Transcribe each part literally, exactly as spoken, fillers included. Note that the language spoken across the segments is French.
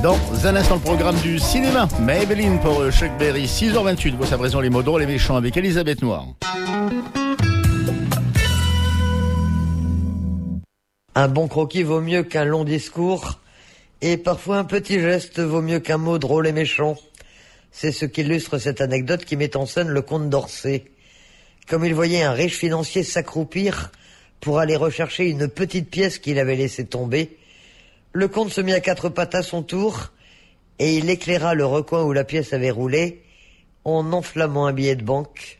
Dans un instant, le programme du cinéma. Maybelline pour Chuck Berry, six heures vingt-huit. Voici à présent les mots drôles et méchants avec Elisabeth Noir. Un bon croquis vaut mieux qu'un long discours, et parfois un petit geste vaut mieux qu'un mot drôle et méchant. C'est ce qu'illustre cette anecdote qui met en scène le comte d'Orsay. Comme il voyait un riche financier s'accroupir pour aller rechercher une petite pièce qu'il avait laissée tomber, le comte se mit à quatre pattes à son tour, et il éclaira le recoin où la pièce avait roulé en enflammant un billet de banque.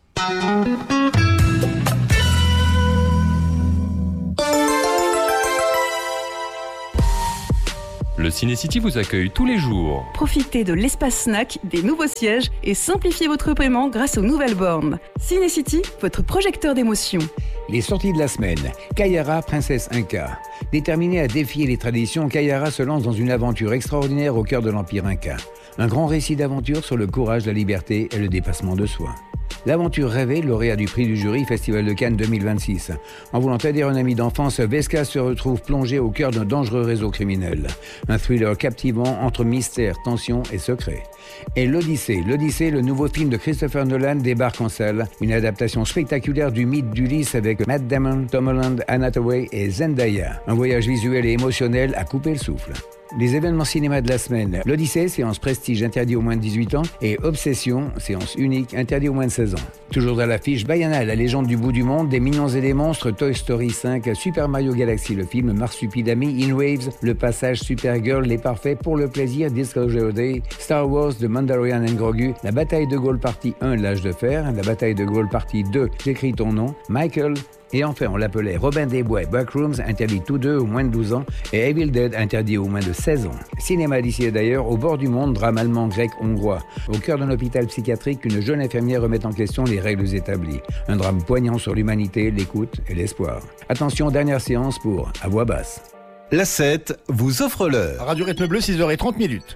Le Ciné-City vous accueille tous les jours. Profitez de l'espace snack, des nouveaux sièges et simplifiez votre paiement grâce aux nouvelles bornes. Ciné-City, votre projecteur d'émotions. Les sorties de la semaine. Kayara, princesse Inca. Déterminée à défier les traditions, Kayara se lance dans une aventure extraordinaire au cœur de l'Empire Inca. Un grand récit d'aventure sur le courage, la liberté et le dépassement de soi. L'aventure rêvée, lauréat du prix du jury Festival de Cannes deux mille vingt-six. En voulant aider un ami d'enfance, Vesca se retrouve plongé au cœur d'un dangereux réseau criminel. Un thriller captivant entre mystère, tension et secret. Et l'Odyssée, l'Odyssée, le nouveau film de Christopher Nolan débarque en salle. Une adaptation spectaculaire du mythe d'Ulysse avec Matt Damon, Tom Holland, Anne Hathaway et Zendaya. Un voyage visuel et émotionnel à couper le souffle. Les événements cinéma de la semaine. L'Odyssée, séance prestige interdit aux moins de dix-huit ans. Et Obsession, séance unique interdit aux moins de seize ans. Toujours à l'affiche, Bayana, la légende du bout du monde, des mignons et des monstres, Toy Story cinq, Super Mario Galaxy, le film, Marsupilami, In Waves, Le Passage, Supergirl, Les Parfaits, Pour le plaisir, Disclosure Day, Star Wars, The Mandalorian and Grogu, La Bataille de Gaulle partie un, L'Âge de Fer, La Bataille de Gaulle partie deux, J'écris ton nom, Michael, et enfin on l'appelait Robin des Bois et Backrooms, interdits tous deux aux moins de douze ans, et Evil Dead, interdit aux moins de seize ans. Cinéma d'ici et d'ailleurs, au bord du monde, drame allemand, grec, hongrois. Au cœur d'un hôpital psychiatrique, une jeune infirmière remet en question les règles établies. Un drame poignant sur l'humanité, l'écoute et l'espoir. Attention, dernière séance pour À voix basse. La sept vous offre l'heure. Radio Rythme Bleu, six heures trente minutes.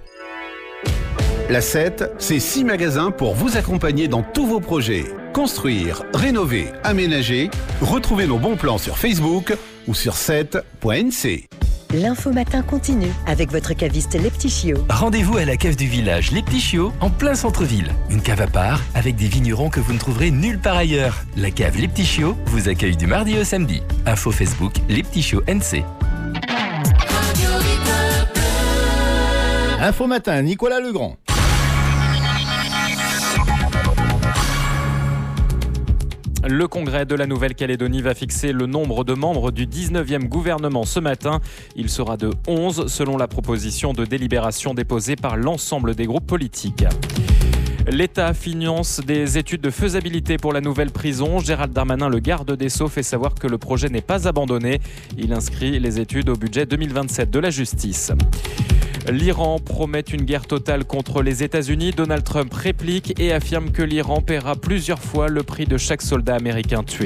La sept, c'est six magasins pour vous accompagner dans tous vos projets. Construire, rénover, aménager. Retrouvez nos bons plans sur Facebook ou sur sept point n c. L'info matin continue avec votre caviste Les Petits Chiots. Rendez-vous à la cave du village Les Petits Chiots en plein centre-ville. Une cave à part avec des vignerons que vous ne trouverez nulle part ailleurs. La cave Les Petits Chiots vous accueille du mardi au samedi. Info Facebook Les Petits Chiots N C. Info matin, Nicolas Legrand. Le congrès de la Nouvelle-Calédonie va fixer le nombre de membres du dix-neuvième gouvernement ce matin. Il sera de onze selon la proposition de délibération déposée par l'ensemble des groupes politiques. L'État finance des études de faisabilité pour la nouvelle prison. Gérald Darmanin, le garde des Sceaux, fait savoir que le projet n'est pas abandonné. Il inscrit les études au budget deux mille vingt-sept de la justice. L'Iran promet une guerre totale contre les États-Unis. Donald Trump réplique et affirme que l'Iran paiera plusieurs fois le prix de chaque soldat américain tué.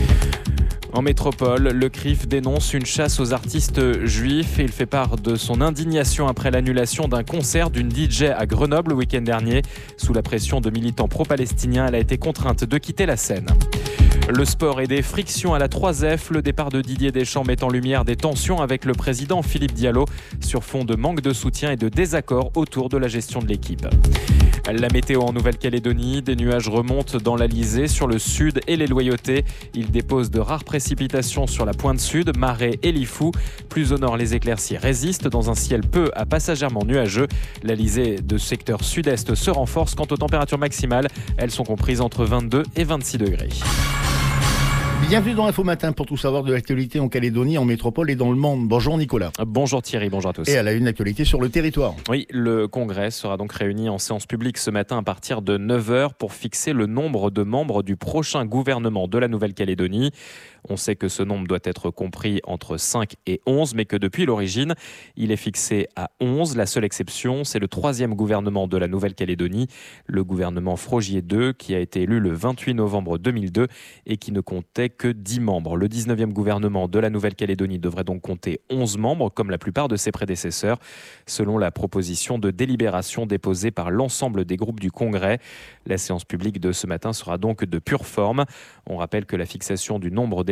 En métropole, le C R I F dénonce une chasse aux artistes juifs et il fait part de son indignation après l'annulation d'un concert d'une D J à Grenoble le week-end dernier. Sous la pression de militants pro-palestiniens, elle a été contrainte de quitter la scène. Le sport et des frictions à la trois F. Le départ de Didier Deschamps met en lumière des tensions avec le président Philippe Diallo sur fond de manque de soutien et de désaccord autour de la gestion de l'équipe. La météo en Nouvelle-Calédonie, des nuages remontent dans l'Alizé, sur le sud et les Loyautés. Ils déposent de rares précipitations sur la pointe sud, Marais et Lifou. Plus au nord, les éclaircies résistent dans un ciel peu à passagèrement nuageux. L'Alizé de secteur sud-est se renforce. Quant aux températures maximales, elles sont comprises entre vingt-deux et vingt-six degrés. Bienvenue dans l'Info Matin pour tout savoir de l'actualité en Calédonie, en métropole et dans le monde. Bonjour Nicolas. Bonjour Thierry, bonjour à tous. Et à la une, l'actualité sur le territoire. Oui, le Congrès sera donc réuni en séance publique ce matin à partir de neuf heures pour fixer le nombre de membres du prochain gouvernement de la Nouvelle-Calédonie. On sait que ce nombre doit être compris entre cinq et onze, mais que depuis l'origine, il est fixé à onze. La seule exception, c'est le troisième gouvernement de la Nouvelle-Calédonie, le gouvernement Frogier deux, qui a été élu le vingt-huit novembre deux mille deux et qui ne comptait que dix membres. Le dix-neuvième gouvernement de la Nouvelle-Calédonie devrait donc compter onze membres, comme la plupart de ses prédécesseurs, selon la proposition de délibération déposée par l'ensemble des groupes du Congrès. La séance publique de ce matin sera donc de pure forme. On rappelle que la fixation du nombre des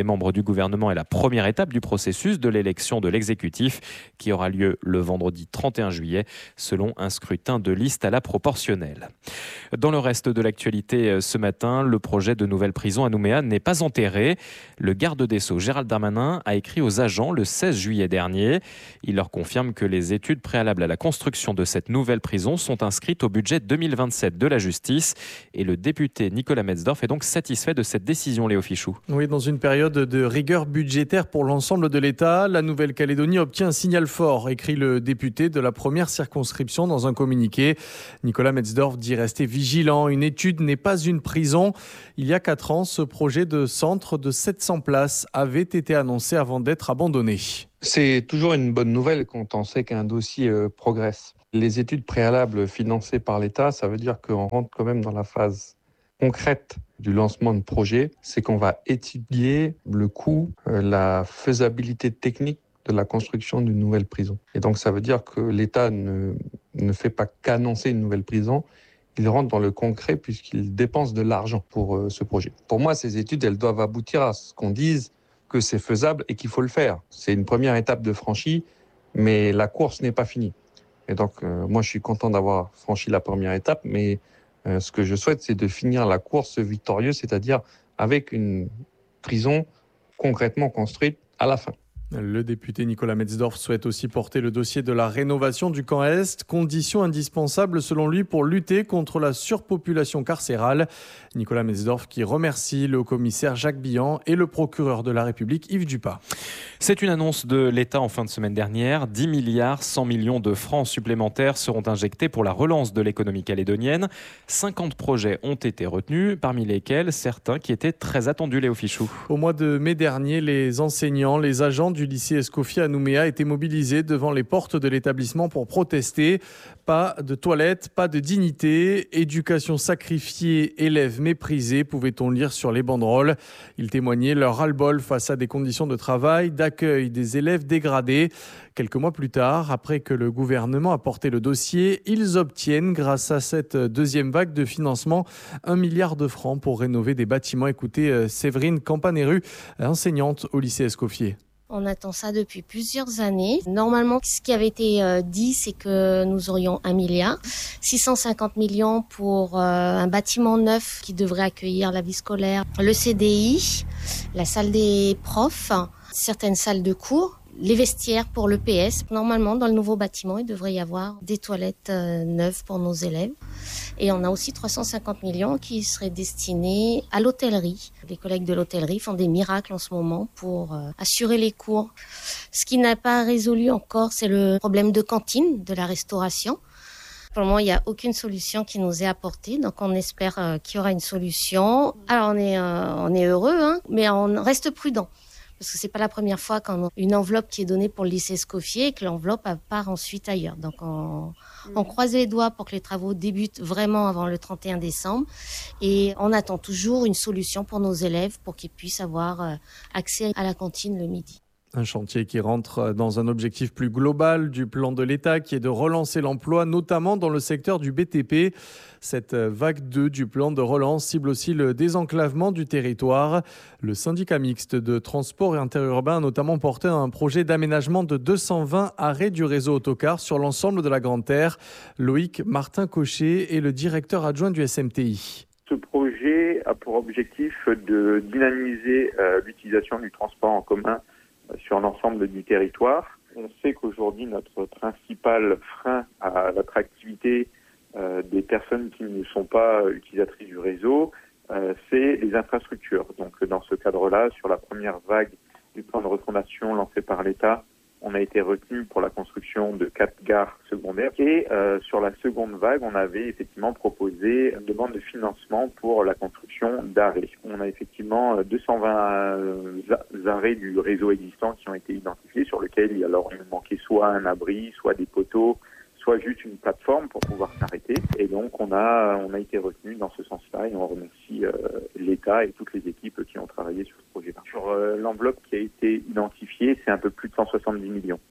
membres du gouvernement est la première étape du processus de l'élection de l'exécutif qui aura lieu le vendredi trente et un juillet selon un scrutin de liste à la proportionnelle. Dans le reste de l'actualité ce matin, le projet de nouvelle prison à Nouméa n'est pas enterré. Le garde des Sceaux Gérald Darmanin a écrit aux agents le seize juillet dernier. Il leur confirme que les études préalables à la construction de cette nouvelle prison sont inscrites au budget deux mille vingt-sept de la justice. Et le député Nicolas Metzdorf est donc satisfait de cette décision, Léo Fichou. Oui, dans une période de rigueur budgétaire pour l'ensemble de l'État, la Nouvelle-Calédonie obtient un signal fort, écrit le député de la première circonscription dans un communiqué. Nicolas Metzdorf dit rester vigilant. Une étude n'est pas une prison. Il y a quatre ans, ce projet de centre de sept cents places avait été annoncé avant d'être abandonné. C'est toujours une bonne nouvelle quand on sait qu'un dossier euh, progresse. Les études préalables financées par l'État, ça veut dire qu'on rentre quand même dans la phase concrète du lancement de projet. C'est qu'on va étudier le coût, euh, la faisabilité technique de la construction d'une nouvelle prison. Et donc ça veut dire que l'État ne, ne fait pas qu'annoncer une nouvelle prison, il rentre dans le concret puisqu'il dépense de l'argent pour euh, ce projet. Pour moi, ces études, elles doivent aboutir à ce qu'on dise que c'est faisable et qu'il faut le faire. C'est une première étape de franchie, mais la course n'est pas finie. Et donc, euh, moi, je suis content d'avoir franchi la première étape, mais euh, ce que je souhaite, c'est de finir la course victorieuse, c'est-à-dire avec une prison concrètement construite à la fin. Le député Nicolas Metzdorf souhaite aussi porter le dossier de la rénovation du camp Est, condition indispensable selon lui pour lutter contre la surpopulation carcérale. Nicolas Metzdorf qui remercie le commissaire Jacques Billan et le procureur de la République Yves Dupas. C'est une annonce de l'État en fin de semaine dernière. dix milliards cent millions de francs supplémentaires seront injectés pour la relance de l'économie calédonienne. cinquante projets ont été retenus, parmi lesquels certains qui étaient très attendus, Léo Fichou. Au mois de mai dernier, les enseignants, les agents du lycée Escoffier à Nouméa étaient mobilisés devant les portes de l'établissement pour protester. Pas de toilettes, pas de dignité, éducation sacrifiée, élèves méprisés, pouvait-on lire sur les banderoles. Ils témoignaient leur ras-le-bol face à des conditions de travail, d'accueil des élèves dégradés. Quelques mois plus tard, après que le gouvernement a porté le dossier, ils obtiennent, grâce à cette deuxième vague de financement, un milliard de francs pour rénover des bâtiments. Écoutez Séverine Campaneru, enseignante au lycée Escoffier. On attend ça depuis plusieurs années. Normalement, ce qui avait été euh, dit, c'est que nous aurions un milliard, six cent cinquante millions pour euh, un bâtiment neuf qui devrait accueillir la vie scolaire, le C D I, la salle des profs, certaines salles de cours, les vestiaires pour l'E P S. Normalement, dans le nouveau bâtiment, il devrait y avoir des toilettes euh, neuves pour nos élèves. Et on a aussi trois cent cinquante millions qui seraient destinés à l'hôtellerie. Les collègues de l'hôtellerie font des miracles en ce moment pour euh, assurer les cours. Ce qui n'a pas résolu encore, c'est le problème de cantine, de la restauration. Pour le moment, il n'y a aucune solution qui nous est apportée, donc on espère euh, qu'il y aura une solution. Alors on est, euh, on est heureux, hein, mais on reste prudent. Parce que c'est pas la première fois qu'on a une enveloppe qui est donnée pour le lycée Escoffier et que l'enveloppe part ensuite ailleurs. Donc on, on croise les doigts pour que les travaux débutent vraiment avant le trente et un décembre. Et on attend toujours une solution pour nos élèves pour qu'ils puissent avoir accès à la cantine le midi. Un chantier qui rentre dans un objectif plus global du plan de l'État qui est de relancer l'emploi, notamment dans le secteur du B T P. Cette vague deux du plan de relance cible aussi le désenclavement du territoire. Le syndicat mixte de transport et interurbain a notamment porté un projet d'aménagement de deux cent vingt arrêts du réseau autocar sur l'ensemble de la Grande Terre. Loïc Martin-Cochet est le directeur adjoint du S M T I. Ce projet a pour objectif de dynamiser euh, l'utilisation du transport en commun sur l'ensemble du territoire. On sait qu'aujourd'hui, notre principal frein à l'attractivité euh, des personnes qui ne sont pas utilisatrices du réseau, euh, c'est les infrastructures. Donc, dans ce cadre-là, sur la première vague du plan de refondation lancé par l'État, on a été retenu pour la construction de quatre gares secondaires. Et euh, sur la seconde vague, on avait effectivement proposé une demande de financement pour la construction d'arrêts. On a effectivement deux cent vingt arrêts du réseau existant qui ont été identifiés, sur lesquels il, alors, il manquait soit un abri, soit des poteaux, soit juste une plateforme pour pouvoir s'arrêter. Et donc, on a, on a été retenu dans ce sens-là et on remercie euh, l'État et toutes les équipes qui ont travaillé sur ce projet-là. Sur euh, l'enveloppe qui a été identifiée, c'est un peu plus de cent soixante-dix millions.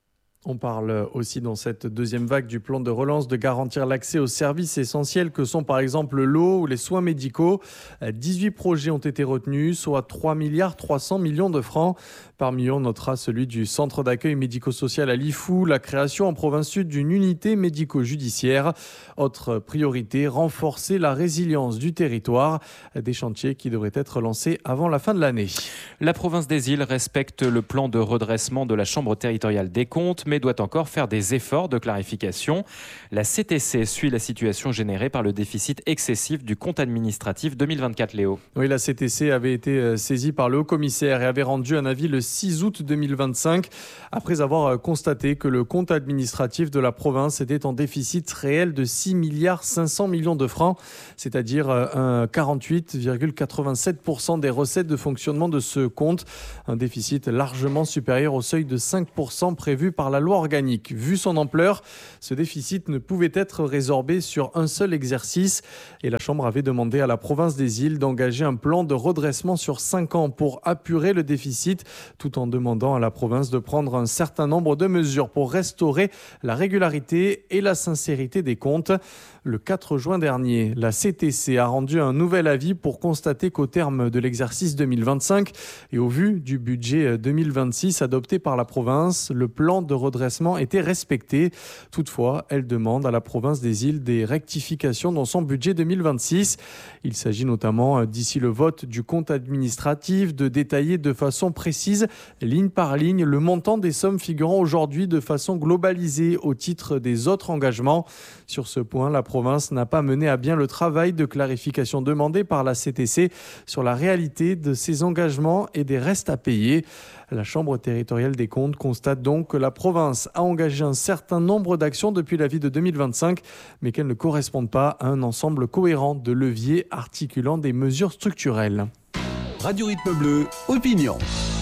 On parle aussi dans cette deuxième vague du plan de relance de garantir l'accès aux services essentiels que sont par exemple l'eau ou les soins médicaux. dix-huit projets ont été retenus, soit trois milliards trois cents millions de francs. Parmi eux, on notera celui du centre d'accueil médico-social à Lifou, la création en province sud d'une unité médico-judiciaire. Autre priorité, renforcer la résilience du territoire. Des chantiers qui devraient être lancés avant la fin de l'année. La province des Îles respecte le plan de redressement de la Chambre territoriale des comptes, mais doit encore faire des efforts de clarification. La C T C suit la situation générée par le déficit excessif du compte administratif deux mille vingt-quatre, Léo. Oui, la C T C avait été saisie par le haut-commissaire et avait rendu un avis le six août deux mille vingt-cinq, après avoir constaté que le compte administratif de la province était en déficit réel de six milliards cinq cents millions de francs, c'est-à-dire un quarante-huit virgule quatre-vingt-sept pour cent des recettes de fonctionnement de ce compte, un déficit largement supérieur au seuil de cinq pour cent prévu par la loi organique. Vu son ampleur, ce déficit ne pouvait être résorbé sur un seul exercice et la Chambre avait demandé à la province des Îles d'engager un plan de redressement sur cinq ans pour apurer le déficit, tout en demandant à la province de prendre un certain nombre de mesures pour restaurer la régularité et la sincérité des comptes. Le quatre juin dernier, la C T C a rendu un nouvel avis pour constater qu'au terme de l'exercice deux mille vingt-cinq et au vu du budget deux mille vingt-six adopté par la province, le plan de redressement était respecté. Toutefois, elle demande à la province des Îles des rectifications dans son budget deux mille vingt-six. Il s'agit notamment, d'ici le vote du compte administratif, de détailler de façon précise, ligne par ligne, le montant des sommes figurant aujourd'hui de façon globalisée au titre des autres engagements. Sur ce point, la province n'a pas mené à bien le travail de clarification demandé par la C T C sur la réalité de ses engagements et des restes à payer. La Chambre territoriale des comptes constate donc que la province a engagé un certain nombre d'actions depuis l'avis de deux mille vingt-cinq, mais qu'elles ne correspondent pas à un ensemble cohérent de leviers articulant des mesures structurelles. Radio Rythme Bleu, opinion.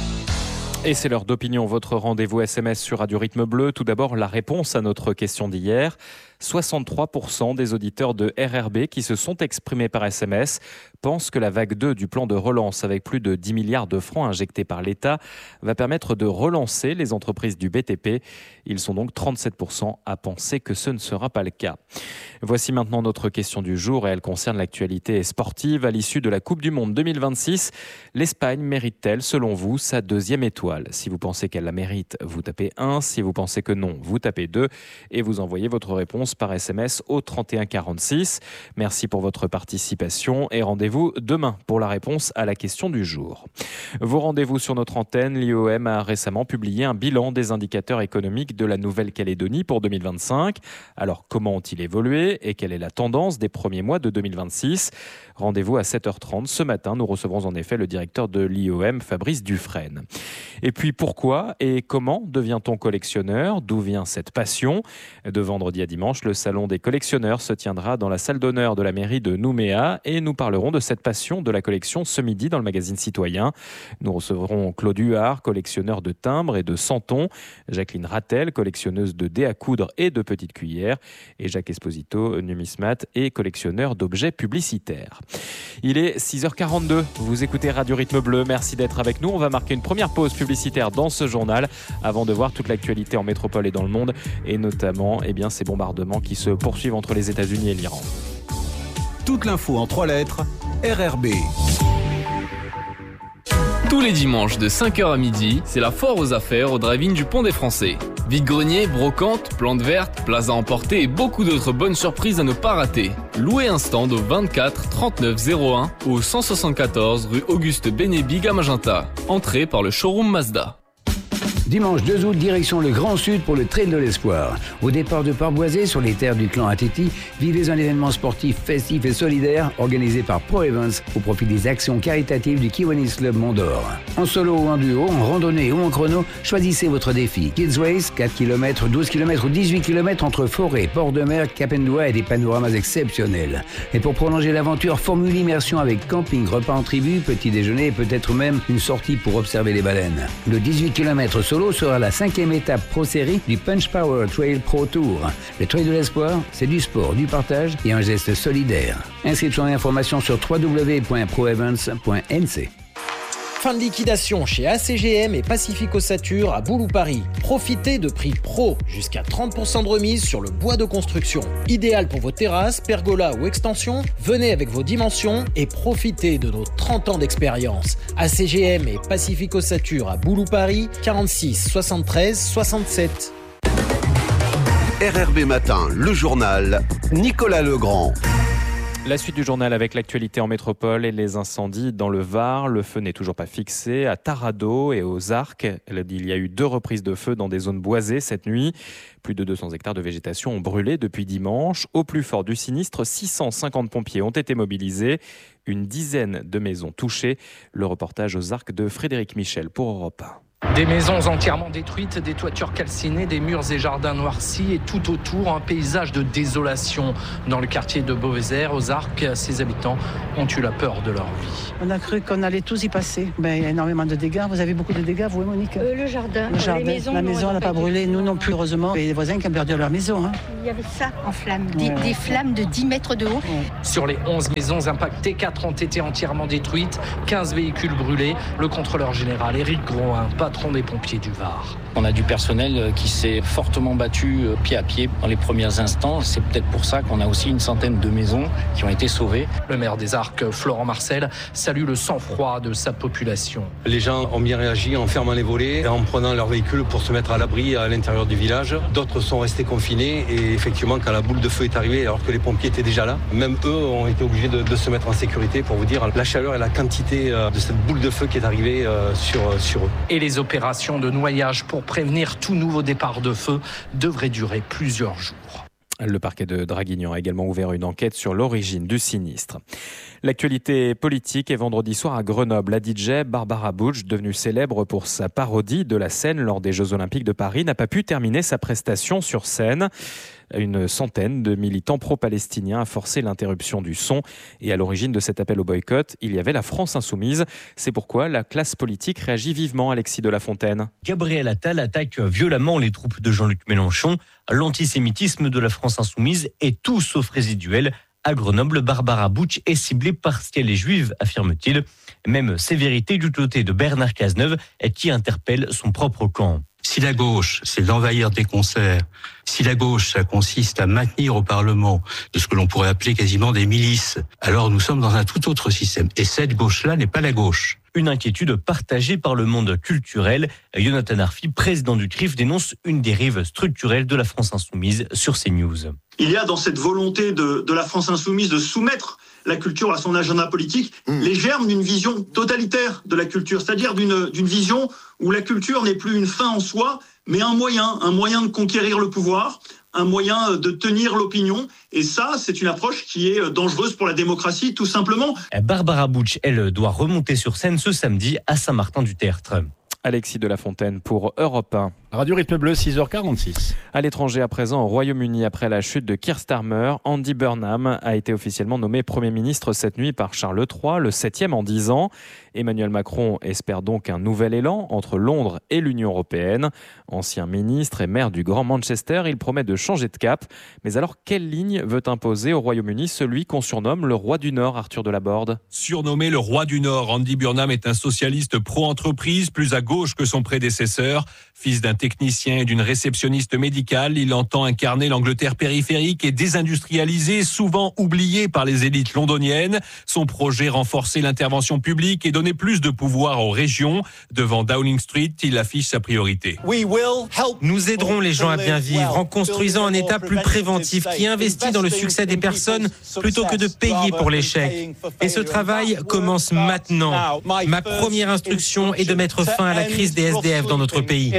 Et c'est l'heure d'opinion, votre rendez-vous S M S sur Radio Rythme Bleu. Tout d'abord, la réponse à notre question d'hier. soixante-trois pour cent des auditeurs de R R B qui se sont exprimés par S M S pensent que la vague deux du plan de relance avec plus de dix milliards de francs injectés par l'État va permettre de relancer les entreprises du B T P. Ils sont donc trente-sept pour cent à penser que ce ne sera pas le cas. Voici maintenant notre question du jour et elle concerne l'actualité sportive. À l'issue de la Coupe du Monde deux mille vingt-six, l'Espagne mérite-t-elle, selon vous, sa deuxième étoile ? Si vous pensez qu'elle la mérite, vous tapez un. Si vous pensez que non, vous tapez deux. Et vous envoyez votre réponse par S M S au trente et un quarante-six. Merci pour votre participation et rendez-vous demain pour la réponse à la question du jour. Vos rendez-vous sur notre antenne, l'I O M a récemment publié un bilan des indicateurs économiques de la Nouvelle-Calédonie pour deux mille vingt-cinq. Alors comment ont-ils évolué et quelle est la tendance des premiers mois de deux mille vingt-six ? Rendez-vous à sept heures trente ce matin. Nous recevrons en effet le directeur de l'I O M, Fabrice Dufresne. Et puis pourquoi et comment devient-on collectionneur ? D'où vient cette passion ? De vendredi à dimanche, le salon des collectionneurs se tiendra dans la salle d'honneur de la mairie de Nouméa et nous parlerons de cette passion de la collection ce midi dans le magazine Citoyen. Nous recevrons Claude Huard, collectionneur de timbres et de santons, Jacqueline Rattel, collectionneuse de dés à coudre et de petites cuillères, et Jacques Esposito, numismate et collectionneur d'objets publicitaires. Il est six heures quarante-deux, vous écoutez Radio Rythme Bleu, merci d'être avec nous. On va marquer une première pause publicitaire dans ce journal avant de voir toute l'actualité en métropole et dans le monde, et notamment eh bien, ces bombardements qui se poursuivent entre les États-Unis et l'Iran. Toute l'info en trois lettres, R R B. Tous les dimanches de cinq heures à midi, c'est la foire aux affaires au drive-in du Pont des Français. Vide-grenier, brocante, plantes vertes, plaza à emporter et beaucoup d'autres bonnes surprises à ne pas rater. Louez un stand au vingt-quatre trente-neuf zéro un ou au cent soixante-quatorze rue Auguste Bénébig à Magenta. Entrée par le showroom Mazda. Dimanche deux août, direction le Grand Sud pour le Trail de l'Espoir. Au départ de Port-Boisé, sur les terres du clan Ateti, vivez un événement sportif festif et solidaire organisé par Pro Events au profit des actions caritatives du Kiwanis Club Mont d'Or. En solo ou en duo, en randonnée ou en chrono, choisissez votre défi. Kids Race, quatre kilomètres, douze kilomètres ou dix-huit kilomètres entre forêt, port de mer, Cap-and-Doigt et des panoramas exceptionnels. Et pour prolonger l'aventure, formule immersion avec camping, repas en tribu, petit déjeuner et peut-être même une sortie pour observer les baleines. Le dix-huit kilomètres solo sera la cinquième étape Pro Série du Punch Power Trail Pro Tour. Le Trail de l'Espoir, c'est du sport, du partage et un geste solidaire. Inscription et informations sur w w w point pro events point n c. Fin de liquidation chez A C G M et Pacific Ossature à Boulou Paris. Profitez de prix pro, jusqu'à trente pour cent de remise sur le bois de construction. Idéal pour vos terrasses, pergolas ou extensions, venez avec vos dimensions et profitez de nos trente ans d'expérience. A C G M et Pacific Ossature à Boulou Paris, quarante-six soixante-treize soixante-sept. R R B Matin, le journal, Nicolas Legrand. La suite du journal avec l'actualité en métropole et les incendies dans le Var. Le feu n'est toujours pas fixé à Tarado et aux Arcs. Il y a eu deux reprises de feu dans des zones boisées cette nuit. Plus de deux cents hectares de végétation ont brûlé depuis dimanche. Au plus fort du sinistre, six cent cinquante pompiers ont été mobilisés. Une dizaine de maisons touchées. Le reportage aux Arcs de Frédéric Michel pour Europe un. Des maisons entièrement détruites, des toitures calcinées, des murs et jardins noircis et tout autour un paysage de désolation. Dans le quartier de Beauvézère, aux Arcs, ses habitants ont eu la peur de leur vie. On a cru qu'on allait tous y passer. Ben, il y a énormément de dégâts. Vous avez beaucoup de dégâts, vous, Monique ? euh, Le jardin. Le jardin. Les maisons, la maison n'a pas brûlé, nous non plus, heureusement. Et les voisins qui ont perdu leur maison. Hein. Il y avait ça en flammes, des, ouais. des flammes de dix mètres de haut. Ouais. Sur les onze maisons impactées, quatre ont été entièrement détruites, quinze véhicules brûlés. Le contrôleur général Éric Groin, patron des pompiers du Var. On a du personnel qui s'est fortement battu pied à pied dans les premiers instants. C'est peut-être pour ça qu'on a aussi une centaine de maisons qui ont été sauvées. Le maire des Arcs, Florent Marcel, salue le sang-froid de sa population. Les gens ont bien réagi en fermant les volets et en prenant leurs véhicules pour se mettre à l'abri à l'intérieur du village. D'autres sont restés confinés et effectivement, quand la boule de feu est arrivée, alors que les pompiers étaient déjà là, même eux ont été obligés de, de se mettre en sécurité pour vous dire la chaleur et la quantité de cette boule de feu qui est arrivée sur, sur eux. Et les opérations de noyage pour prévenir tout nouveau départ de feu devrait durer plusieurs jours. Le parquet de Draguignan a également ouvert une enquête sur l'origine du sinistre. L'actualité politique est vendredi soir à Grenoble. La D J Barbara Butch, devenue célèbre pour sa parodie de la scène lors des Jeux Olympiques de Paris, n'a pas pu terminer sa prestation sur scène. Une centaine de militants pro-palestiniens a forcé l'interruption du son. Et à l'origine de cet appel au boycott, il y avait la France insoumise. C'est pourquoi la classe politique réagit vivement, Alexis de la Fontaine. Gabriel Attal attaque violemment les troupes de Jean-Luc Mélenchon. L'antisémitisme de la France insoumise est tout sauf résiduel. À Grenoble, Barbara Butch est ciblée parce qu'elle est juive, affirme-t-il. Même sévérité du côté de Bernard Cazeneuve, qui interpelle son propre camp. Si la gauche, c'est d'envahir des concerts, si la gauche, ça consiste à maintenir au Parlement de ce que l'on pourrait appeler quasiment des milices, alors nous sommes dans un tout autre système. Et cette gauche-là n'est pas la gauche. Une inquiétude partagée par le monde culturel. Jonathan Arfi, président du C R I F, dénonce une dérive structurelle de la France insoumise sur CNews. Il y a dans cette volonté de, de la France insoumise de soumettre la culture à son agenda politique, mmh. les germes d'une vision totalitaire de la culture, c'est-à-dire d'une, d'une vision où la culture n'est plus une fin en soi, mais un moyen, un moyen de conquérir le pouvoir, un moyen de tenir l'opinion. Et ça, c'est une approche qui est dangereuse pour la démocratie, tout simplement. Barbara Butch, elle, doit remonter sur scène ce samedi à Saint-Martin-du-Tertre. Alexis de la Fontaine pour Europe un. Radio Rythme Bleu, six heures quarante-six. À l'étranger à présent, au Royaume-Uni, après la chute de Keir Starmer, Andy Burnham a été officiellement nommé Premier ministre cette nuit par Charles trois, le septième en dix ans. Emmanuel Macron espère donc un nouvel élan entre Londres et l'Union européenne. Ancien ministre et maire du Grand Manchester, il promet de changer de cap. Mais alors, quelle ligne veut imposer au Royaume-Uni celui qu'on surnomme le roi du Nord, Arthur Delaborde ? Surnommé le roi du Nord, Andy Burnham est un socialiste pro-entreprise, plus à gauche que son prédécesseur. Fils d'un technicien et d'une réceptionniste médicale, il entend incarner l'Angleterre périphérique et désindustrialisée, souvent oubliée par les élites londoniennes. Son projet, renforcer l'intervention publique et donner plus de pouvoir aux régions. Devant Downing Street, il affiche sa priorité. Nous aiderons les gens à bien vivre en construisant un État plus préventif qui investit dans le succès des personnes plutôt que de payer pour l'échec. Et ce travail commence maintenant. Ma première instruction est de mettre fin à la crise des S D F dans notre pays.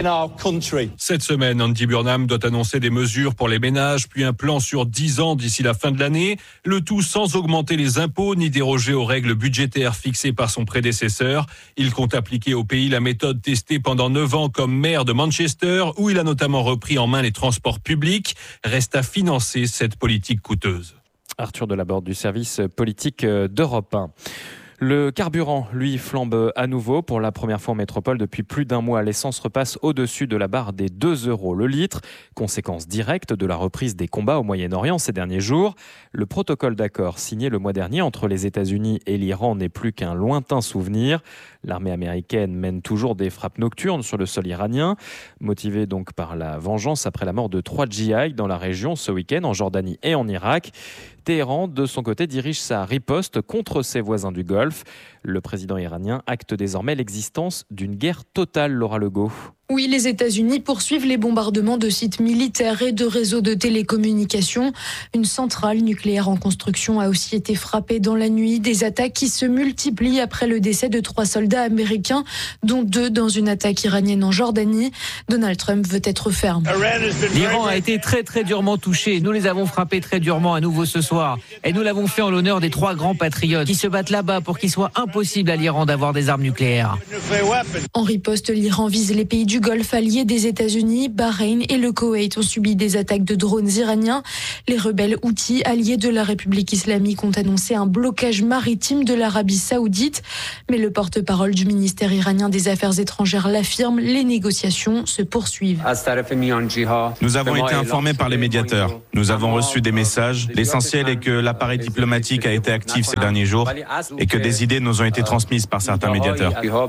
Cette semaine, Andy Burnham doit annoncer des mesures pour les ménages, puis un plan sur dix ans d'ici la fin de l'année, le tout sans augmenter les impôts ni déroger aux règles budgétaires fixées par son prédécesseur. Il compte appliquer au pays la méthode testée pendant neuf ans comme maire de Manchester, où il a notamment repris en main les transports publics. Reste à financer cette politique coûteuse. Arthur Delaborde du service politique d'Europe un. Le carburant, lui, flambe à nouveau. Pour la première fois en métropole depuis plus d'un mois, l'essence repasse au-dessus de la barre des deux euros le litre. Conséquence directe de la reprise des combats au Moyen-Orient ces derniers jours. Le protocole d'accord signé le mois dernier entre les États-Unis et l'Iran n'est plus qu'un lointain souvenir. L'armée américaine mène toujours des frappes nocturnes sur le sol iranien, motivée donc par la vengeance après la mort de trois djihadistes dans la région ce week-end, en Jordanie et en Irak. Téhéran, de son côté, dirige sa riposte contre ses voisins du Golfe. Le président iranien acte désormais l'existence d'une guerre totale, Laura Legault. Oui, les États-Unis poursuivent les bombardements de sites militaires et de réseaux de télécommunications. Une centrale nucléaire en construction a aussi été frappée dans la nuit. Des attaques qui se multiplient après le décès de trois soldats américains, dont deux dans une attaque iranienne en Jordanie. Donald Trump veut être ferme. L'Iran a été très très durement touché. Nous les avons frappés très durement à nouveau ce soir. Et nous l'avons fait en l'honneur des trois grands patriotes qui se battent là-bas pour qu'il soit impossible à l'Iran d'avoir des armes nucléaires. En riposte, l'Iran vise les pays du Golfe alliés des États-Unis. Bahreïn et le Koweït ont subi des attaques de drones iraniens. Les rebelles Houthis, alliés de la République islamique, ont annoncé un blocage maritime de l'Arabie saoudite. Mais le porte-parole du ministère iranien des Affaires étrangères l'affirme, les négociations se poursuivent. Nous avons été informés par les médiateurs. Nous avons reçu des messages. L'essentiel est que l'appareil diplomatique a été actif ces derniers jours et que des idées nous ont été transmises par certains médiateurs.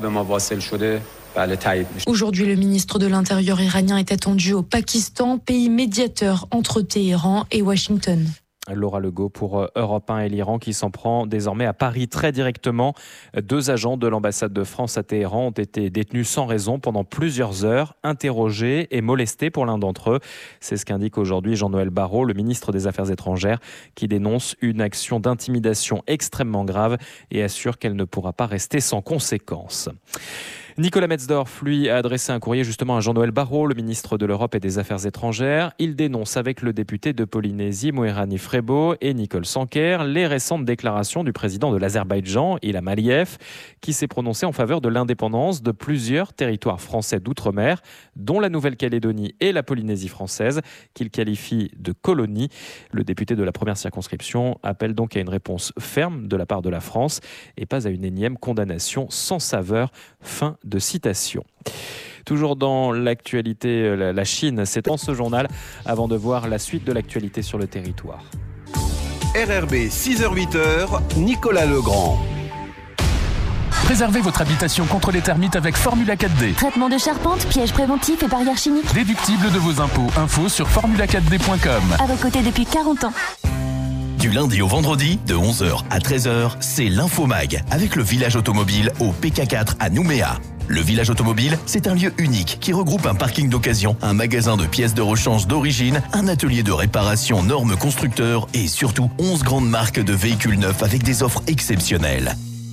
Aujourd'hui, le ministre de l'Intérieur iranien est attendu au Pakistan, pays médiateur entre Téhéran et Washington. Laura Legault pour Europe un et l'Iran qui s'en prend désormais à Paris très directement. Deux agents de l'ambassade de France à Téhéran ont été détenus sans raison pendant plusieurs heures, interrogés et molestés pour l'un d'entre eux. C'est ce qu'indique aujourd'hui Jean-Noël Barrot, le ministre des Affaires étrangères, qui dénonce une action d'intimidation extrêmement grave et assure qu'elle ne pourra pas rester sans conséquences. Nicolas Metzdorf, lui, a adressé un courrier justement à Jean-Noël Barrot, le ministre de l'Europe et des Affaires étrangères. Il dénonce avec le député de Polynésie, Moerani Frebo, et Nicole Sanker, les récentes déclarations du président de l'Azerbaïdjan, Ilham Aliyev, qui s'est prononcé en faveur de l'indépendance de plusieurs territoires français d'outre-mer, dont la Nouvelle-Calédonie et la Polynésie française, qu'il qualifie de colonies. Le député de la première circonscription appelle donc à une réponse ferme de la part de la France et pas à une énième condamnation sans saveur. Fin de citation. Toujours dans l'actualité, la Chine, c'est dans ce journal, avant de voir la suite de l'actualité sur le territoire. R R B six heures huit heures, Nicolas Legrand. Préservez votre habitation contre les termites avec Formula quatre D. Traitement de charpente, pièges préventifs et barrières chimiques. Déductible de vos impôts. Info sur formula quatre d point com. À vos côtés depuis quarante ans. Du lundi au vendredi, de onze heures à treize heures, c'est l'Infomag, avec le village automobile au P K quatre à Nouméa. Le village automobile, c'est un lieu unique qui regroupe un parking d'occasion, un magasin de pièces de rechange d'origine, un atelier de réparation normes constructeurs et surtout onze grandes marques de véhicules neufs avec des offres exceptionnelles.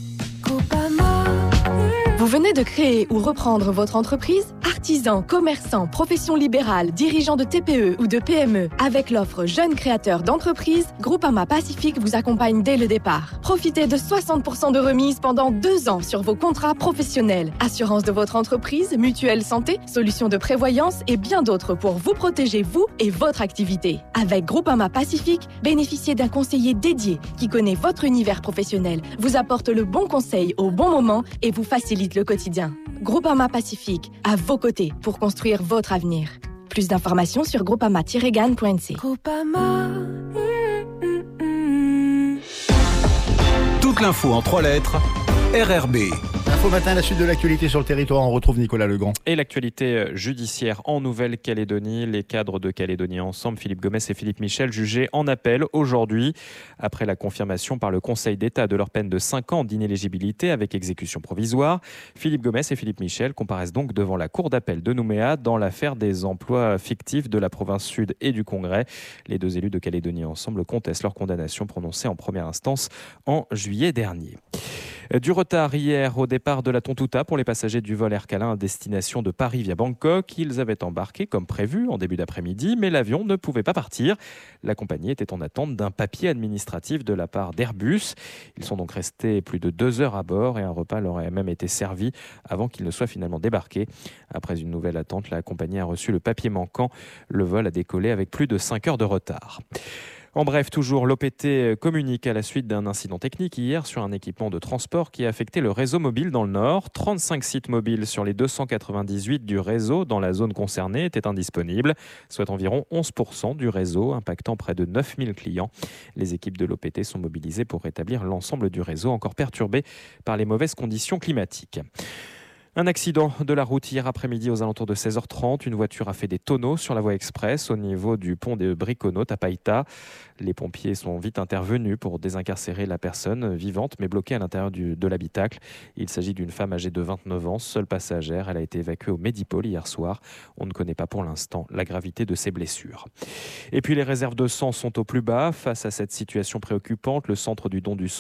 Vous venez de créer ou reprendre votre entreprise? Artisans, commerçants, professions libérales, dirigeants de T P E ou de P M E. Avec l'offre Jeunes créateurs d'entreprise, Groupama Pacifique vous accompagne dès le départ. Profitez de soixante pour cent de remise pendant deux ans sur vos contrats professionnels. Assurance de votre entreprise, mutuelle santé, solutions de prévoyance et bien d'autres pour vous protéger, vous et votre activité. Avec Groupama Pacifique, bénéficiez d'un conseiller dédié qui connaît votre univers professionnel, vous apporte le bon conseil au bon moment et vous facilite le quotidien. Groupama Pacifique, à vos côtés pour construire votre avenir. Plus d'informations sur groupama tiret gan point n c. Groupama. Toute l'info en trois lettres, R R B. Info matin, la suite de l'actualité sur le territoire, on retrouve Nicolas Legrand. Et l'actualité judiciaire en Nouvelle-Calédonie, les cadres de Calédonie Ensemble, Philippe Gomes et Philippe Michel, jugés en appel aujourd'hui, après la confirmation par le Conseil d'État de leur peine de cinq ans d'inéligibilité avec exécution provisoire. Philippe Gomes et Philippe Michel comparaissent donc devant la Cour d'appel de Nouméa dans l'affaire des emplois fictifs de la province sud et du Congrès. Les deux élus de Calédonie Ensemble contestent leur condamnation prononcée en première instance en juillet dernier. Du retard hier au départ de la Tontouta pour les passagers du vol Air Calin à destination de Paris via Bangkok. Ils avaient embarqué comme prévu en début d'après-midi, mais l'avion ne pouvait pas partir. La compagnie était en attente d'un papier administratif de la part d'Airbus. Ils sont donc restés plus de deux heures à bord et un repas leur a même été servi avant qu'ils ne soient finalement débarqués. Après une nouvelle attente, la compagnie a reçu le papier manquant. Le vol a décollé avec plus de cinq heures de retard. En bref, toujours, l'O P T communique à la suite d'un incident technique hier sur un équipement de transport qui a affecté le réseau mobile dans le Nord. trente-cinq sites mobiles sur les deux cent quatre-vingt-dix-huit du réseau dans la zone concernée étaient indisponibles, soit environ onze pour cent du réseau, impactant près de neuf mille clients. Les équipes de l'O P T sont mobilisées pour rétablir l'ensemble du réseau encore perturbé par les mauvaises conditions climatiques. Un accident de la route hier après-midi aux alentours de seize heures trente. Une voiture a fait des tonneaux sur la voie express au niveau du pont des Briconautes à Païta. Les pompiers sont vite intervenus pour désincarcérer la personne vivante mais bloquée à l'intérieur du, de l'habitacle. Il s'agit d'une femme âgée de vingt-neuf ans, seule passagère. Elle a été évacuée au Medipôle hier soir. On ne connaît pas pour l'instant la gravité de ses blessures. Et puis les réserves de sang sont au plus bas. Face à cette situation préoccupante, le centre du don du sang